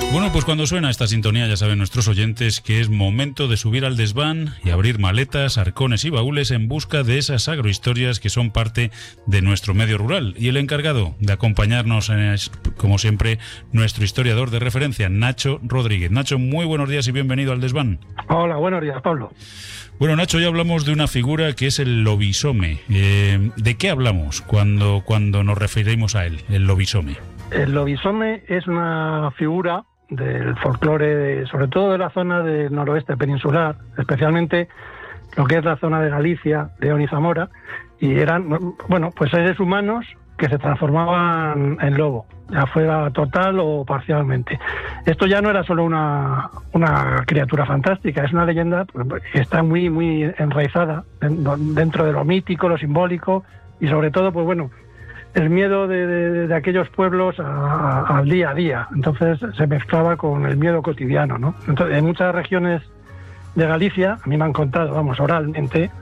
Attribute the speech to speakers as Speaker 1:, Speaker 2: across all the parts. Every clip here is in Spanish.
Speaker 1: Bueno, pues cuando suena esta sintonía ya saben nuestros oyentes que es momento de subir al desván y abrir maletas, arcones y baúles en busca de esas agrohistorias que son parte de nuestro medio rural. Y el encargado de acompañarnos es, como siempre, nuestro historiador de referencia, Nacho Rodríguez. Nacho, muy buenos días y bienvenido al desván.
Speaker 2: Hola, buenos días, Pablo.
Speaker 1: Bueno, Nacho, ya hablamos de una figura que es el lobisome. ¿De qué hablamos cuando nos referimos a él, el lobisome?
Speaker 2: El lobisome es una figura del folclore, sobre todo de la zona del noroeste peninsular, especialmente lo que es la zona de Galicia, León y Zamora, y eran, bueno, pues seres humanos que se transformaban en lobo, ya fuera total o parcialmente. Esto ya no era solo una criatura fantástica, es una leyenda que está muy enraizada dentro de lo mítico, lo simbólico y sobre todo, pues bueno, el miedo de aquellos pueblos al día a día. Entonces se mezclaba con el miedo cotidiano, ¿no? Entonces, en muchas regiones de Galicia, a mí me han contado, oralmente,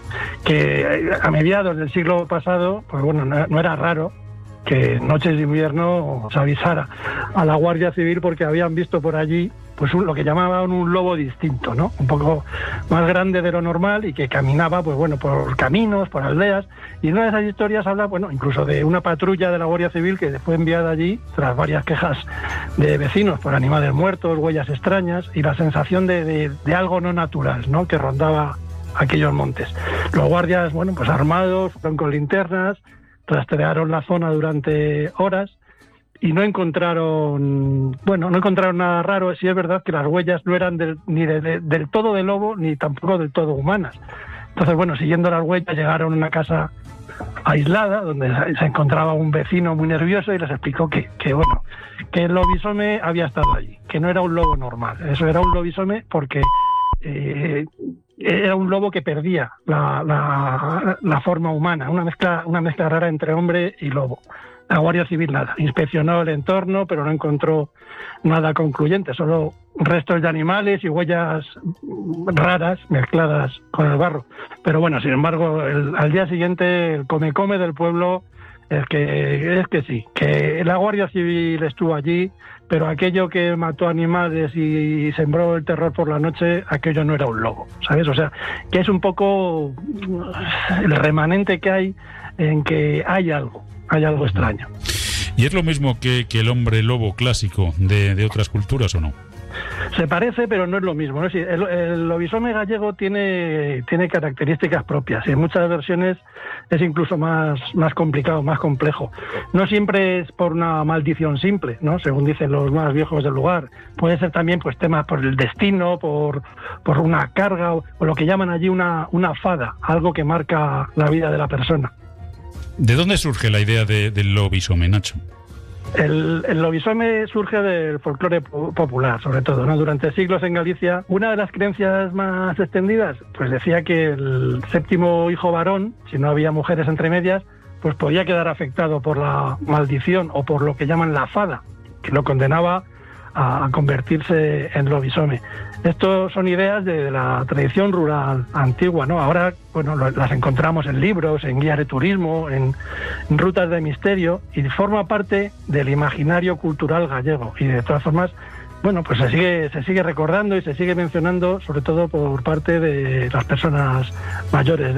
Speaker 2: que a mediados del siglo pasado, pues bueno, no era raro que en noches de invierno se avisara a la Guardia Civil porque habían visto por allí pues lo que llamaban un lobo distinto, ¿no? Un poco más grande de lo normal y que caminaba, pues bueno, por caminos, por aldeas. Y una de esas historias habla, bueno, incluso de una patrulla de la Guardia Civil que fue enviada allí tras varias quejas de vecinos por animales muertos, huellas extrañas y la sensación de algo no natural, ¿no? Que rondaba aquellos montes. Los guardias, bueno, pues armados, fueron con linternas, rastrearon la zona durante horas y no encontraron nada raro. Sí es verdad que las huellas no eran ni del todo de lobo ni tampoco del todo humanas. Entonces, bueno, siguiendo las huellas llegaron a una casa aislada donde se encontraba un vecino muy nervioso y les explicó que el lobisome había estado allí, que no era un lobo normal. Eso era un lobisome porque era un lobo que perdía la forma humana, una mezcla rara entre hombre y lobo. La Guardia Civil nada, inspeccionó el entorno, pero no encontró nada concluyente, solo restos de animales y huellas raras mezcladas con el barro. Pero bueno, sin embargo, al día siguiente el come del pueblo es que sí, que la Guardia Civil estuvo allí, pero aquello que mató animales y sembró el terror por la noche, aquello no era un lobo, ¿sabes? O sea, que es un poco el remanente que hay en que hay algo extraño.
Speaker 1: ¿Y es lo mismo que el hombre lobo clásico de otras culturas o no?
Speaker 2: Se parece, pero no es lo mismo, ¿no? Sí, el lobisome gallego tiene características propias y en muchas versiones es incluso más complicado, más complejo. No siempre es por una maldición simple, ¿no? Según dicen los más viejos del lugar. Puede ser también pues temas por el destino, por una carga o lo que llaman allí una fada, algo que marca la vida de la persona.
Speaker 1: ¿De dónde surge la idea del lobisome, Nacho?
Speaker 2: El lobisome surge del folclore popular, sobre todo, ¿no? Durante siglos en Galicia, una de las creencias más extendidas, pues decía que el séptimo hijo varón, si no había mujeres entre medias, pues podía quedar afectado por la maldición o por lo que llaman la fada, que lo condenaba a convertirse en lobisome. Estos son ideas de la tradición rural antigua, ¿no? Ahora, bueno, las encontramos en libros, en guías de turismo, en rutas de misterio y forma parte del imaginario cultural gallego. Y de todas formas, bueno, pues se sigue recordando y se sigue mencionando, sobre todo por parte de las personas mayores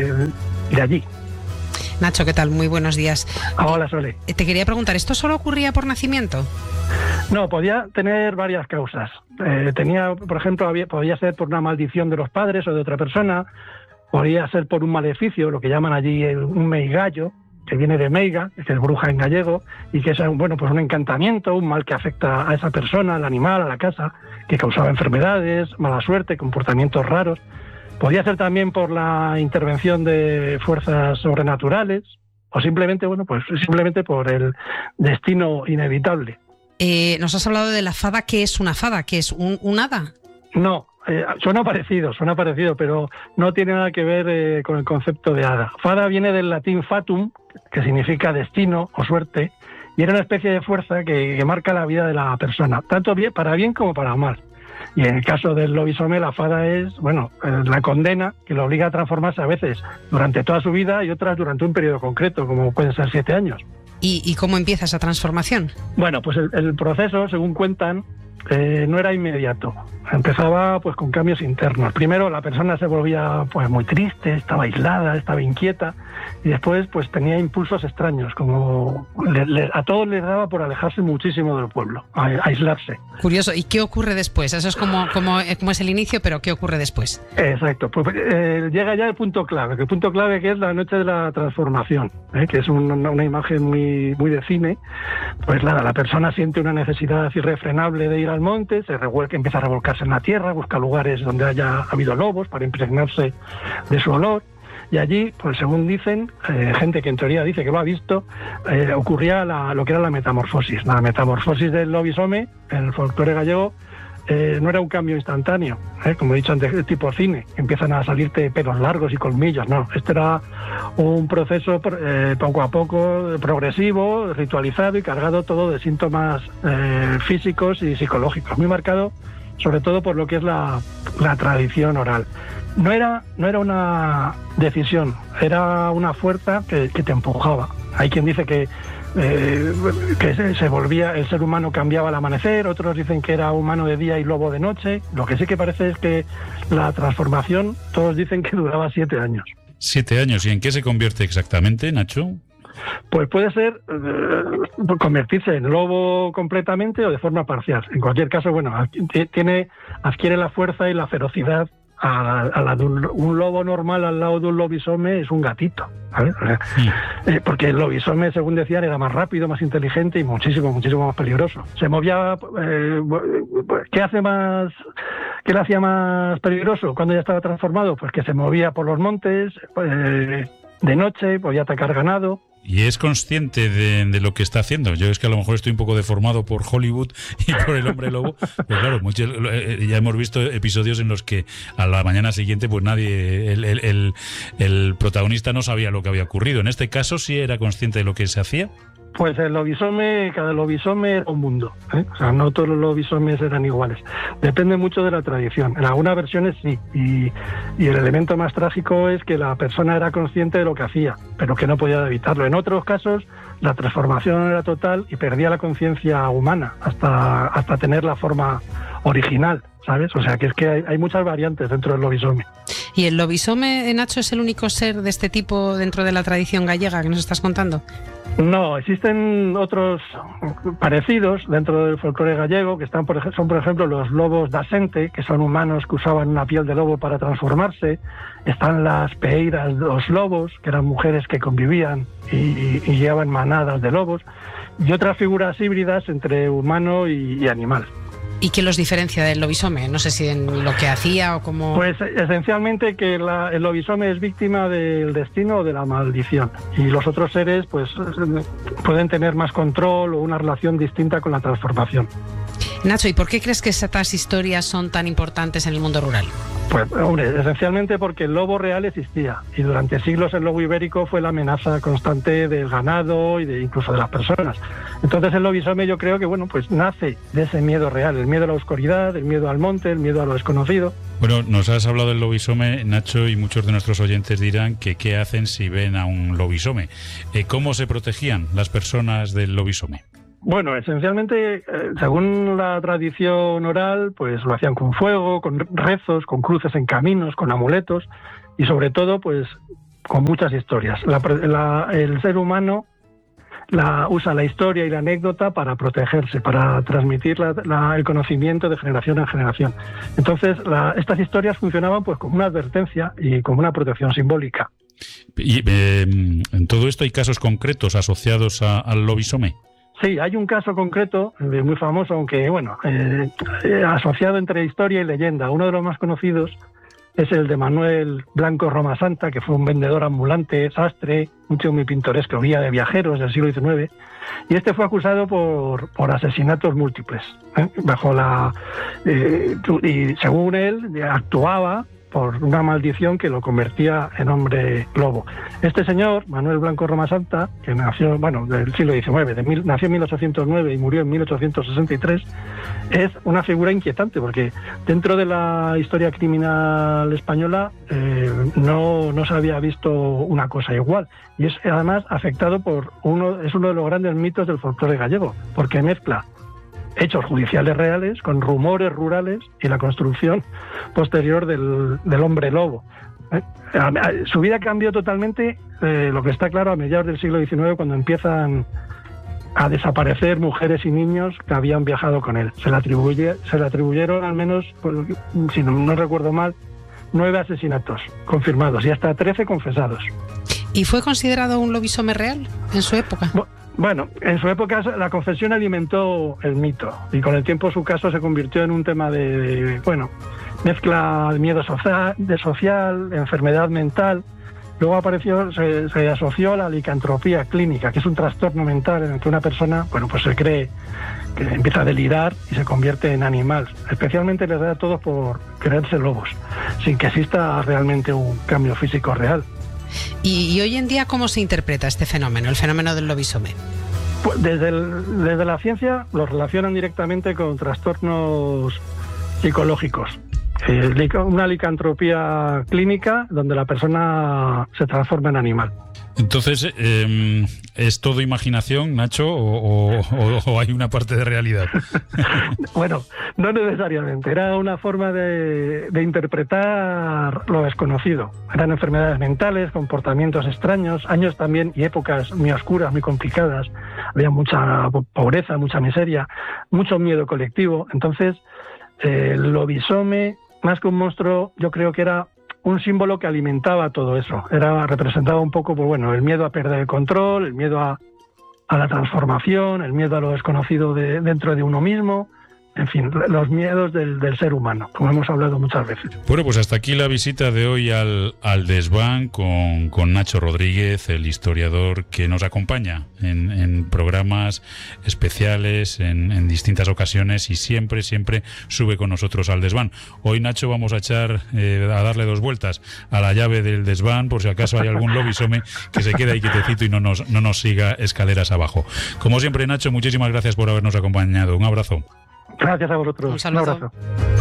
Speaker 2: de allí.
Speaker 3: Nacho, ¿qué tal? Muy buenos días.
Speaker 2: Hola, Sole.
Speaker 3: Te quería preguntar, ¿esto solo ocurría por nacimiento?
Speaker 2: No, podía tener varias causas. Por ejemplo, podía ser por una maldición de los padres o de otra persona, podía ser por un maleficio, lo que llaman allí un meigallo, que viene de meiga, que es bruja en gallego, y que es pues un encantamiento, un mal que afecta a esa persona, al animal, a la casa, que causaba enfermedades, mala suerte, comportamientos raros. Podía ser también por la intervención de fuerzas sobrenaturales o simplemente por el destino inevitable.
Speaker 3: Nos has hablado de la fada. ¿Qué es una fada? ¿Qué es un hada?
Speaker 2: No, suena parecido, pero no tiene nada que ver con el concepto de hada. Fada viene del latín fatum, que significa destino o suerte, y era una especie de fuerza que marca la vida de la persona, tanto para bien como para mal. Y en el caso del lobisome, la fada es, la condena que lo obliga a transformarse a veces durante toda su vida y otras durante un periodo concreto, como pueden ser 7 años.
Speaker 3: ¿Y cómo empieza esa transformación?
Speaker 2: Bueno, pues el proceso, según cuentan, no era inmediato. Empezaba pues con cambios internos. Primero la persona se volvía pues muy triste, estaba aislada, estaba inquieta, y después pues tenía impulsos extraños, como a todos les daba por alejarse muchísimo del pueblo, aislarse.
Speaker 3: Curioso. ¿Y qué ocurre después? Eso es como es el inicio, pero ¿qué ocurre después?
Speaker 2: Exacto. Pues llega ya el punto clave, que el punto clave que es la noche de la transformación, que es una imagen muy de cine. Pues nada, la persona siente una necesidad irrefrenable de ir al monte, se revuelca, empieza a revolcarse en la tierra, busca lugares donde haya habido lobos para impregnarse de su olor. Y allí, pues según dicen, gente que en teoría dice que lo ha visto, ocurría lo que era la metamorfosis. La metamorfosis del lobisome, en el folclore gallego, no era un cambio instantáneo, como he dicho antes, tipo cine, empiezan a salirte pelos largos y colmillos, no. Este era un proceso poco a poco, progresivo, ritualizado y cargado todo de síntomas físicos y psicológicos, muy marcado sobre todo por lo que es la tradición oral. No era una decisión, era una fuerza que te empujaba. Hay quien dice que se volvía, el ser humano cambiaba al amanecer, otros dicen que era humano de día y lobo de noche. Lo que sí que parece es que la transformación, todos dicen que duraba 7 años.
Speaker 1: 7 años, ¿y en qué se convierte exactamente, Nacho?
Speaker 2: Pues puede ser convertirse en lobo completamente o de forma parcial. En cualquier caso, bueno, adquiere la fuerza y la ferocidad a la de un lobo normal al lado de un lobisome. Es un gatito, ¿sabes? O sea, porque el lobisome, según decían, era más rápido, más inteligente y muchísimo más peligroso. Se movía. ¿Qué le hacía más peligroso cuando ya estaba transformado? Pues que se movía por los montes de noche, podía atacar ganado.
Speaker 1: ¿Y es consciente de lo que está haciendo? Yo es que a lo mejor estoy un poco deformado por Hollywood y por el hombre lobo. Pues claro, ya hemos visto episodios en los que a la mañana siguiente pues nadie, el protagonista no sabía lo que había ocurrido. En este caso, ¿sí era consciente de lo que se hacía?
Speaker 2: Pues cada lobisome era un mundo, O sea, no todos los lobisomes eran iguales. Depende mucho de la tradición. En algunas versiones sí, y el elemento más trágico es que la persona era consciente de lo que hacía, pero que no podía evitarlo. En otros casos, la transformación era total y perdía la conciencia humana hasta tener la forma original, ¿sabes? O sea, que es que hay muchas variantes dentro del lobisome.
Speaker 3: ¿Y el lobisome, Nacho, es el único ser de este tipo dentro de la tradición gallega que nos estás contando?
Speaker 2: No, existen otros parecidos dentro del folclore gallego, que son por ejemplo los lobos da Sente, que son humanos que usaban una piel de lobo para transformarse. Están las peeiras dos lobos, que eran mujeres que convivían y llevaban manadas de lobos, y otras figuras híbridas entre humano y animal.
Speaker 3: ¿Y qué los diferencia del lobisome? No sé si en lo que hacía o cómo...
Speaker 2: Pues esencialmente que el lobisome es víctima del destino o de la maldición, y los otros seres pues pueden tener más control o una relación distinta con la transformación.
Speaker 3: Nacho, ¿y por qué crees que estas historias son tan importantes en el mundo rural?
Speaker 2: Pues, hombre, esencialmente porque el lobo real existía, y durante siglos el lobo ibérico fue la amenaza constante del ganado y incluso de las personas. Entonces el lobisome, yo creo que pues nace de ese miedo real, el miedo a la oscuridad, el miedo al monte, el miedo a lo desconocido.
Speaker 1: Bueno, nos has hablado del lobisome, Nacho, y muchos de nuestros oyentes dirán que qué hacen si ven a un lobisome. ¿Cómo se protegían las personas del lobisome?
Speaker 2: Bueno, esencialmente, según la tradición oral, pues lo hacían con fuego, con rezos, con cruces en caminos, con amuletos y sobre todo, pues con muchas historias. El ser humano usa la historia y la anécdota para protegerse, para transmitir el conocimiento de generación en generación. Entonces, estas historias funcionaban pues como una advertencia y como una protección simbólica.
Speaker 1: ¿Y en todo esto hay casos concretos asociados al lobisome?
Speaker 2: Sí, hay un caso concreto, muy famoso, aunque asociado entre historia y leyenda. Uno de los más conocidos es el de Manuel Blanco Romasanta, que fue un vendedor ambulante, sastre, muy pintoresco, guía de viajeros del siglo XIX, y este fue acusado por asesinatos múltiples, y según él actuaba por una maldición que lo convertía en hombre lobo. Este señor, Manuel Blanco Romasanta, que nació del siglo XIX, nació en 1809 y murió en 1863, es una figura inquietante porque dentro de la historia criminal española no se había visto una cosa igual, y es además afectado es uno de los grandes mitos del folclore gallego, porque mezcla hechos judiciales reales, con rumores rurales y la construcción posterior del hombre lobo. Su vida cambió totalmente, lo que está claro, a mediados del siglo XIX, cuando empiezan a desaparecer mujeres y niños que habían viajado con él. Se le atribuyeron al menos, si no recuerdo mal, 9 asesinatos confirmados y hasta 13 confesados.
Speaker 3: ¿Y fue considerado un lobisomé real en su época?
Speaker 2: Bueno, en su época la confesión alimentó el mito y con el tiempo su caso se convirtió en un tema de mezcla de miedo social, enfermedad mental. Luego apareció, se asoció a la licantropía clínica, que es un trastorno mental en el que una persona, pues se cree que empieza a delirar y se convierte en animal. Especialmente les da a todos por creerse lobos, sin que exista realmente un cambio físico real.
Speaker 3: ¿Y hoy en día cómo se interpreta este fenómeno, el fenómeno del lobisomé?
Speaker 2: Pues desde la ciencia lo relacionan directamente con trastornos psicológicos. Una licantropía clínica donde la persona se transforma en animal.
Speaker 1: Entonces, ¿es todo imaginación, Nacho, o hay una parte de realidad?
Speaker 2: Bueno, no necesariamente. Era una forma de interpretar lo desconocido. Eran enfermedades mentales, comportamientos extraños, años también y épocas muy oscuras, muy complicadas. Había mucha pobreza, mucha miseria, mucho miedo colectivo. Entonces, el lobisomé, más que un monstruo, yo creo que era un símbolo que alimentaba todo eso. Representaba un poco, el miedo a perder el control, el miedo a la transformación, el miedo a lo desconocido dentro de uno mismo. En fin, los miedos del ser humano, como hemos hablado muchas veces.
Speaker 1: Bueno, pues hasta aquí la visita de hoy al desván con Nacho Rodríguez, el historiador que nos acompaña en programas especiales, en distintas ocasiones y siempre sube con nosotros al desván. Hoy, Nacho, vamos a a darle 2 vueltas a la llave del desván por si acaso hay algún lobisomé que se quede ahí quietecito y no nos siga escaleras abajo. Como siempre, Nacho, muchísimas gracias por habernos acompañado. Un abrazo.
Speaker 2: Gracias a vosotros.
Speaker 3: Un saludo.
Speaker 2: Un abrazo.